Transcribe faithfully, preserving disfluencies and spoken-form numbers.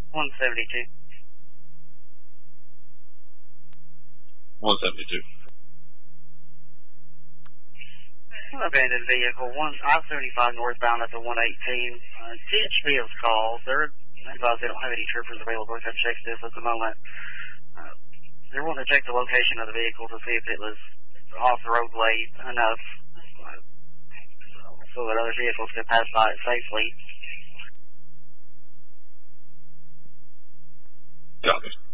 one seventy-two. one seventy-two. Abandoned vehicle, one I seventy-five northbound at the one eighteen. Uh, T H P has called. They're advised they don't have any troopers available to check this at the moment. Uh, they're wanting to check the location of the vehicle to see if it was off the roadway enough uh, so that other vehicles could pass by it safely. Copy.